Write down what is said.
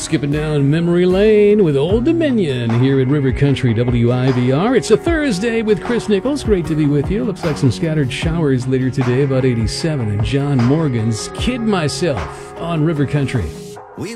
Skipping down memory lane with Old Dominion here at River Country WIVR. It's a Thursday with Chris Nichols. Great to be with you. Looks like some scattered showers later today, about 87. And John Morgan's Kid Myself on River Country.